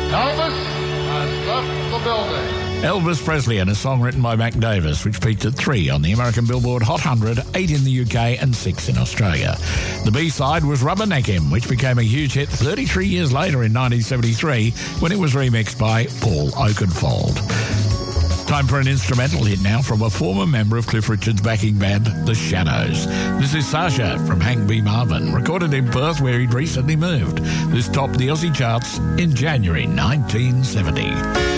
Elvis has left the building. Elvis Presley, and a song written by Mac Davis, which peaked at 3 on the American Billboard Hot 100, 8 in the UK and 6 in Australia. The B-side was Rubberneck Him, which became a huge hit 33 years later in 1973 when it was remixed by Paul Oakenfold. Time for an instrumental hit now from a former member of Cliff Richard's backing band, The Shadows. This is Sasha from Hank B. Marvin, recorded in Perth where he'd recently moved. This topped the Aussie charts in January 1970.